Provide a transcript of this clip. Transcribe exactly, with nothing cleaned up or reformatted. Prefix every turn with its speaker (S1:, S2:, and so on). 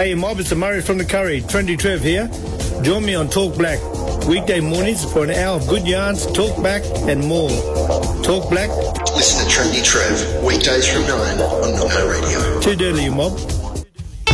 S1: Hey mob, it's the Murray from the Curry. Trendy Trev here. Join me on Talk Black. Weekday mornings for an hour of good yarns, talk back and more. Talk Black.
S2: Listen to Trendy Trev, weekdays from nine on Nomad Radio.
S1: Too dirty, you mob.